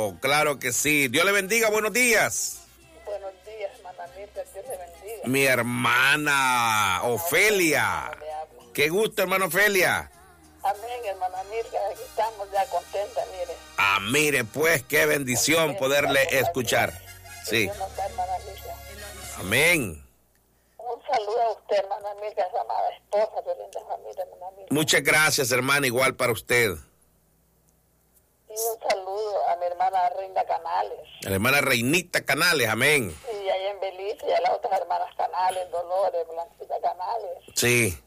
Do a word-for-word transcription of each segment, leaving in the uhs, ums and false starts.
Claro, claro que sí. Dios le bendiga, buenos días. Buenos días, hermana Mirta, Dios le bendiga. Mi hermana Ofelia. Qué gusto, hermana Ofelia. Amén, hermana Mirta, aquí estamos ya contentas, mire. Ah, mire, pues, qué bendición Contenta, poderle contenta, escuchar. Sí. Dios nos da, hermana Mirta. Amén. Un saludo a usted, hermana Mirta, a su amada esposa, su linda familia, hermana Mirta. Muchas gracias, hermana, igual para usted. Y un saludo a mi hermana Reina Canales. A la hermana Reinita Canales, amén. Y ahí en Belice, y a las otras hermanas Canales, Dolores, Blanquita Canales. Sí.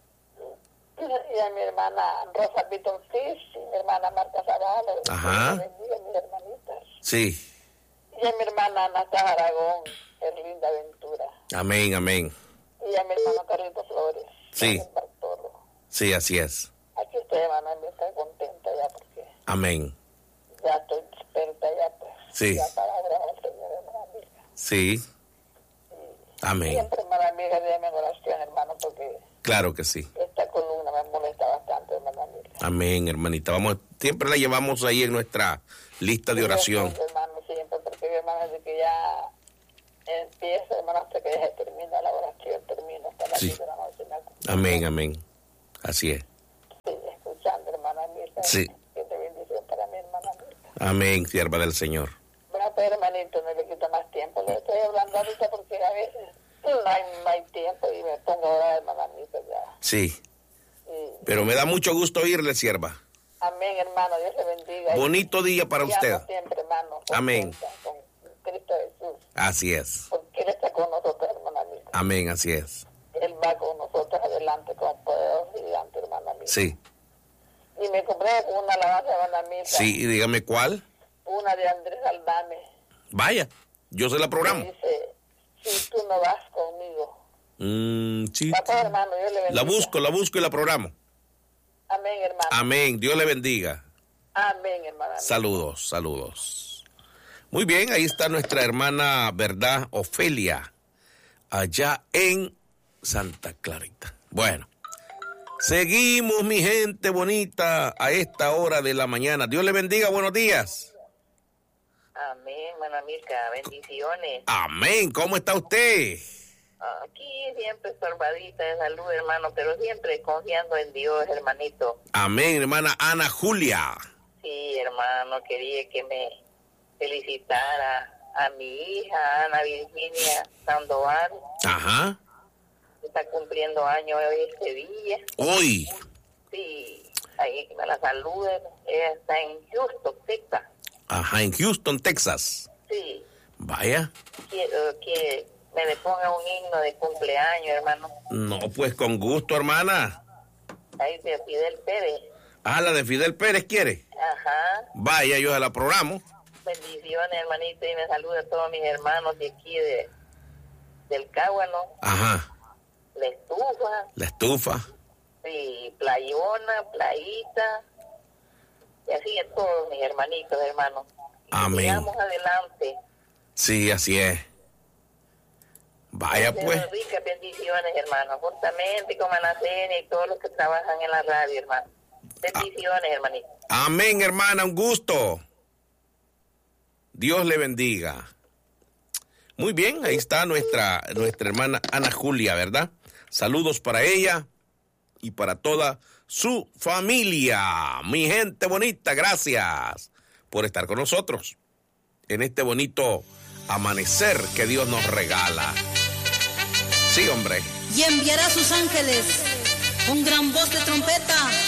Y a mi hermana Rosa Pitoncis, y mi hermana Marta Zavala. Ajá. Dios bendiga, mis hermanitas. Sí. Y a mi hermana Nata Aragón, Erlinda Ventura. Amén, amén. Y a mi hermano Carlitos Flores. Sí. en Bartolo. Sí, así es. Aquí estoy, hermana, me estoy contenta ya porque Amén. ya estoy experta ya, pues. Sí. Ya para agradecer al Señor, hermana amiga. Sí. Amén. Siempre, hermana amiga, déme en oración, hermano, porque Claro que sí. esta columna me molesta bastante, hermana amiga. Amén, hermanita. Vamos, siempre la llevamos ahí en nuestra lista de oración. Sí, hermano, siempre, porque mi hermana, desde que ya empieza, hermano, hasta que ya termina la oración, termina hasta la Sí. de la noche. Amén, amén. Así es. Sí, escuchando, hermana Mirta. Sí. Que te bendición para mi hermana Mirta. Amén, sierva del Señor. Bueno, pues, hermanito, no le quito más tiempo. Le estoy hablando ahorita porque a veces no hay, no hay tiempo y me pongo a orar, hermana Mirta, ya. Sí. Y, Pero me da mucho gusto oírle, sierva. amén, hermano, Dios le bendiga. Bonito día para Y usted. amo siempre, hermano. Amén. Con Cristo Jesús. Así es. Porque Él está con nosotros, hermana Mirta. Amén, así es. Él va con nosotros adelante con poderoso gigante, hermana Mirta. Sí. Y me compré una alabanza, hermana Mirta. Sí, y dígame cuál. Una de Andrés Aldame. Vaya, yo se la programo. Que dice, si tú no vas conmigo. Mm, sí. Papá, hermano, Dios le bendiga. La busco, la busco y la programo. Amén, hermano. Amén, Dios le bendiga. Amén, hermana. Saludos, saludos. Muy bien, ahí está nuestra hermana, ¿verdad? Ofelia, allá en Santa Clarita. Bueno, seguimos, mi gente bonita, a esta hora de la mañana. Dios le bendiga, buenos días. Amén, hermana Mirka, bendiciones. Amén, ¿cómo está usted? Aquí siempre estorbadita de salud, hermano, pero siempre confiando en Dios, hermanito. Amén, hermana Ana Julia. Sí, hermano, quería que me felicitara a mi hija, Ana Virginia Sandoval. Ajá. Está cumpliendo años hoy este día. Hoy. Sí, ahí que me la saluden. Ella está en Houston, Texas. Ajá, en Houston, Texas. Sí. Vaya. Quiero que me le ponga un himno de cumpleaños, hermano. No, pues con gusto, hermana. Ahí de Fidel Pérez. Ah, la de Fidel Pérez quiere. Ajá. Vaya, yo se la programo. Bendiciones, hermanito, y me saluda a todos mis hermanos de aquí de del Cáguano. Ajá. La Estufa. La estufa. Sí, Playona, Playita. Y así a todos mis hermanitos, hermanos. Amén. Sigamos adelante. Sí, así es. Vaya, pues. Ricas bendiciones, hermano. Justamente como Ana Cenia y todos los que trabajan en la radio, hermano. Bendiciones, ah. hermanito. Amén, hermana, un gusto. Dios le bendiga. Muy bien, ahí está nuestra, nuestra hermana Ana Julia, ¿verdad? Saludos para ella y para toda su familia. Mi gente bonita, gracias por estar con nosotros en este bonito amanecer que Dios nos regala. Sí, hombre. Y enviará a sus ángeles con gran voz de trompeta